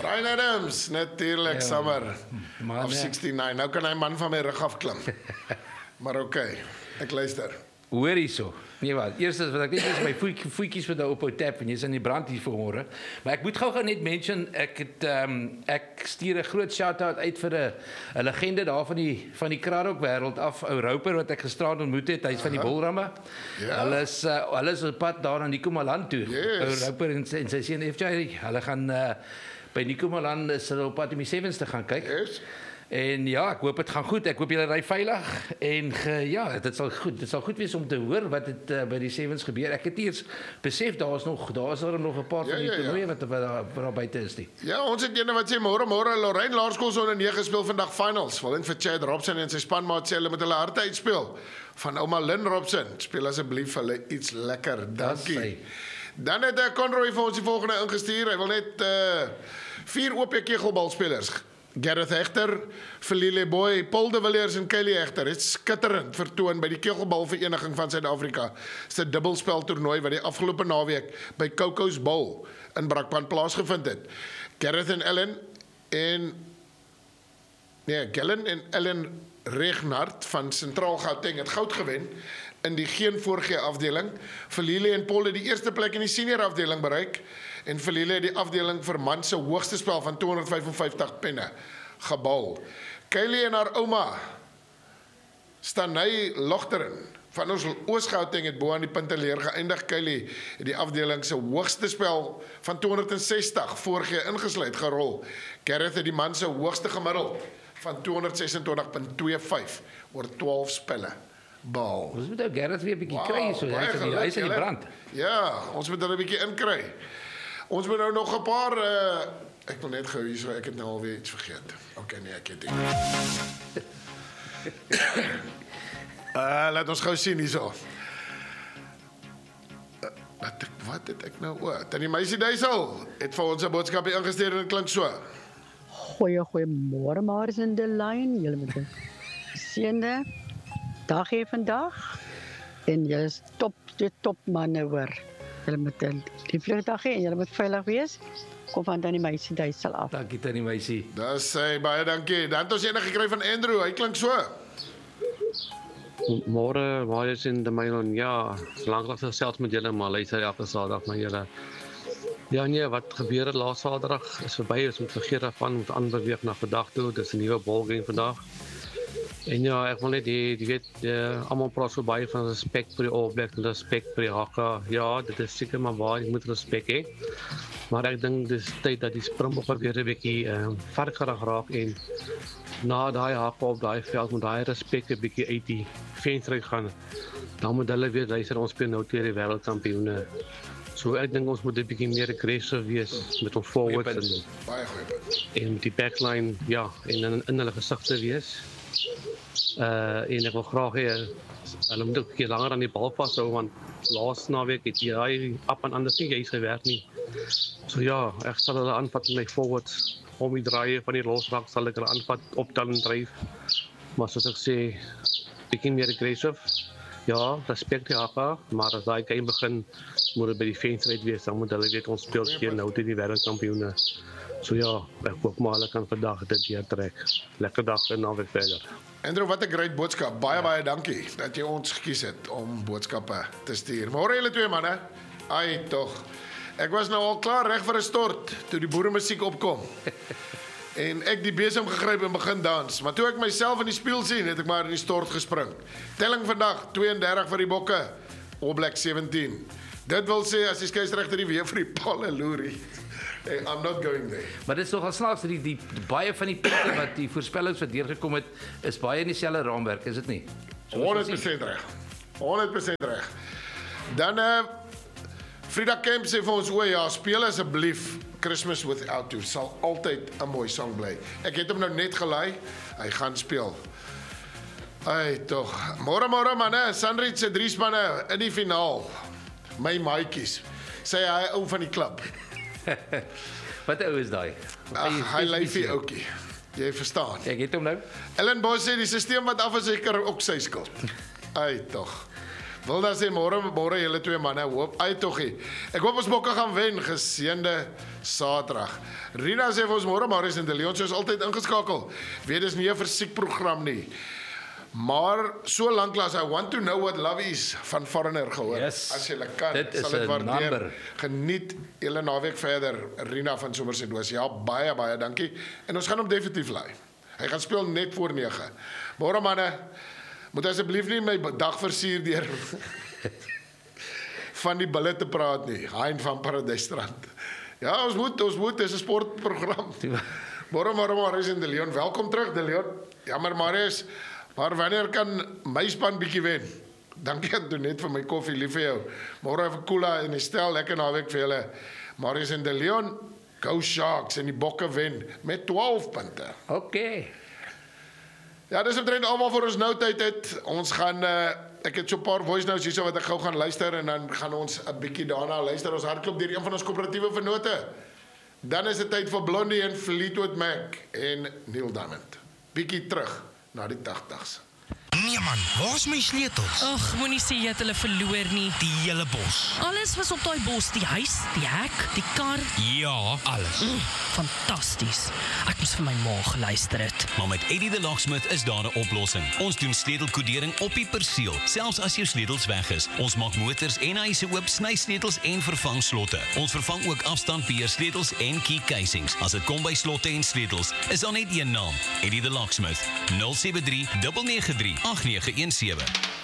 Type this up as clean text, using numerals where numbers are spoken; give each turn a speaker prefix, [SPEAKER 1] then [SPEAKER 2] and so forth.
[SPEAKER 1] Brian Adams, natuurlijk, Summer
[SPEAKER 2] man,
[SPEAKER 1] of 69. Nou kan hy man van my rug afklim. Maar oké, ek luister.
[SPEAKER 2] Hoor hierso. Nee wat, eers wat ek net is my voetjies wat nou op hou tap en jy's in die brand hier vanmôre. Maar ek moet gou net mention ek stuur 'n groot shout-out uit vir 'n legende daar van die Kraddock wêreld af, ou Roper wat ek gisteraand ontmoet het, hy's van die Bulramme.
[SPEAKER 1] Ja.
[SPEAKER 2] Hulle is op pad daar na Nikomaland toe.
[SPEAKER 1] Yes.
[SPEAKER 2] Ou Roper en sy seun FJ, hulle gaan by Nikomaland is hulle op pad om die Sevens te gaan kyk.
[SPEAKER 1] Yes.
[SPEAKER 2] En ja, ek hoop dit gaan goed. Ek hoop julle ry veilig en ja, dit sal goed wees om te hoor wat dit by die Sevens gebeur. Ek het eers besef daar is nog 'n paar van die toernooie wat daar buite is nie.
[SPEAKER 1] Ja, ons het ene wat sê môre Lorraine Laerskool onder 9 speel vandag finals. Wil net vir Chad Robson en sy spanmaat sê hulle moet hulle harte uitspeel. Van ouma Lynn Robson, speel asseblief hulle iets lekker. Dankie. Dan het Conroy vir ons die volgende ingestuur. Hy wil net 4 OP kegelbalspelers. Gareth Hegter, Felile Boy, Paul de Villiers en Kylie Hegter het skitterend vertoon by die Kegelbalvereniging van Suid-Afrika se dubbelspeltoernooi wat die afgelope naweek by Coco's Bowl in Brakpan plaasgevind het. Gellen en Ellen Regnard van Sentraal Gauteng het goud gewen in die geen voorgee afdeling. Felile en Paul het die eerste plek in die senior afdeling bereik en Felile het die afdeling vir man se hoogste spel van 255 penne gebal. Kylie en haar ouma Stanay Logteren van ons Oos-Gauteng het bo aan die punteleer geëindig. Kylie het die afdeling se hoogste spel van 260 voorgee ingesluit gerol. Gareth het die man se hoogste gemiddeld van 226.25 oor 12 spelle behaal.
[SPEAKER 2] Ons moet ou Gareth weer 'n bietjie kry so hy's in die brand.
[SPEAKER 1] Ja, ons moet hulle 'n bietjie inkry. Ons moet nou nog 'n paar ek wil net gou hierso, ek het nou alweer iets vergeet. Okay, nee, ek het dit. Laat ons gou sien hierso. Wat het ek nou oor? Tannie Meisie Duisel het vir ons 'n boodskap ingestuur en dit klink so.
[SPEAKER 3] Goeiemôre maar is in die lyn. Julle moet 'n seënde dag hê vandag. En julle is top manne hoor. Julle moet 'n lieflike dag hê en julle moet veilig wees. Kom van Tannie Meisie Duisel af.
[SPEAKER 2] Dankie Tannie Meisie.
[SPEAKER 1] Dis baie dankie. Dan het ons enige gekry van Andrew. Hy klink so.
[SPEAKER 4] Môre, waar is in die Mylon? Ja, lankal gesels met julle, maar luister elke Saterdag na julle. Ja nee, wat gebeur het laas Saterdag is verby, ons moet vergeet daarvan, moet aanbeweeg na vandag toe. Dis 'n nuwe ballgame vandag. En ja, ek wil net jy weet, almal praat so baie van respek vir die All Blacks en respek vir die Haka. Ja, dit is seker maar waar, jy moet respek hê. Maar ek dink dis tyd dat die Springbokke weer 'n bietjie varkerig raak en na daai Haka op daai veld moet daai respek 'n bietjie uit die venster uit gaan. Dan moet hulle weer luister, ons speel nou teen die wêreldkampioene. So ek dink ons moet 'n bietjie meer aggressief wees met ons forwards en
[SPEAKER 1] baie goeie punt.
[SPEAKER 4] En met die backline, ja, en in hulle gesigte wees. En ek wil graag hê hulle moet ook 'n bietjie langer aan die bal vashou want laas naweek het hy op en anders nie juist gewerk nie. So ja, ek sal hulle aanvat met my forwards om die draaie van die losrak sal ek hulle aanvat optel en dryf. Maar soos ek sê, bietjie meer aggressief. Ja, respek die Haka, maar as daai game begin moet dit by die venster uit wees, dan moet hulle weet ons speel teen nou teen die wêreldkampioene. So ja, ek hoop maar hulle kan vandag dit weer trek. Lekker dag en naweek verder.
[SPEAKER 1] Andrew, wat 'n great boodskap. Baie dankie dat jy ons gekies het om boodskappe te stuur. Môre julle twee manne. Ai tog. Ek was nou al klaar reg vir 'n stort toe die boere musiek opkom. En ek die besem gegryp en begin dans, maar toe ek myself in die spieël sien, het ek maar in die stort gespring. Telling vandag 32 vir die Bokke, All Blacks 17. Dit wil sê as die skeieregter die weer vir die palle loerie. Hey, I'm not going there.
[SPEAKER 2] Maar dit is nogal snaaks dat die baie van die punte wat die voorspellings wat deurgekom het, is baie in dieselfde raamwerk, is dit nie?
[SPEAKER 1] 100% reg. 100% reg. Dan Frida Kemp sê vir ons, o ja, speel asseblief Christmas Without You, sal altyd 'n mooi sang bly. Ek het hom nou net gelei, hy gaan speel. Ai tog. Môre manne, Sandrich se 3 spanne in die finaal. My maatjies, sê hy ou van die klub.
[SPEAKER 2] Wat ou is daai?
[SPEAKER 1] Hy lyfie ouetjie. Jy verstaan.
[SPEAKER 2] Ek het hom nou.
[SPEAKER 1] Ellen Boss sê die stelsel wat af is seker ook sy skuld. Ai tog. Wilda sê môre julle twee manne, hoop toggie. Ek hoop ons bokke gaan wen, geseënde Saterdag. Rina sê vir ons môre Marius en De Leon soos altyd ingeskakel. Weet dis nie 'n versiekprogram nie. Maar so lanklaas I want to know what love is van Foreigner gehoor.
[SPEAKER 2] Yes.
[SPEAKER 1] As jy kan,
[SPEAKER 2] Dit is
[SPEAKER 1] sal ek
[SPEAKER 2] 'n
[SPEAKER 1] waardeer.
[SPEAKER 2] number.
[SPEAKER 1] Geniet julle naweek verder, Rina van Somerset West. Ja, baie dankie. En ons gaan hom definitief laai. Hy gaan speel net voor 9. Môre manne, moet asseblief nie my dag versier deur van die bulle te praat nie. Hein van Paradysstrand. Ja, ons moet, dis 'n sportprogram. Môre Marius en De Leon, welkom terug De Leon. Jammer Marius, maar wanneer kan my span bietjie wen? Dankie Antoinette vir my koffie, lief vir jou. Môre vir Kula en Estel, lekker naweek vir julle. Marius en De Leon, go Sharks en die Bokke wen met 12 punte.
[SPEAKER 2] Okay.
[SPEAKER 1] Ja, dis omtrent almal vir ons nou tyd het. Ons gaan ek het so 'n paar voice notes hierso wat ek gou gaan luister en dan gaan ons 'n bietjie daarna luister. Ons hardloop deur een van ons koöperatiewe vennote. Dan is dit tyd vir Blondie en Fleetwood Mac en Neil Diamond. Bietjie terug na die 80s.
[SPEAKER 5] Nee man, waar's my sleutels?
[SPEAKER 6] Ag, moenie sê jy het hulle verloor nie.
[SPEAKER 5] Die hele bos.
[SPEAKER 6] Alles was op daai bos, die huis, die hek, die kar.
[SPEAKER 5] Ja, alles.
[SPEAKER 6] Fantasties. Ek moes vir my ma geluister het.
[SPEAKER 7] Maar met Eddie the Locksmith is daar 'n oplossing. Ons doen sleutelkodering op die perseel, selfs as jou sleutels weg is. Ons maak motors en huise oop, sny sleutels en vervang slotte. Ons vervang ook afstandbeheer sleutels en key casings. As dit kom by slotte en sleutels, is daar net een naam, Eddie the Locksmith. 073 993 8917.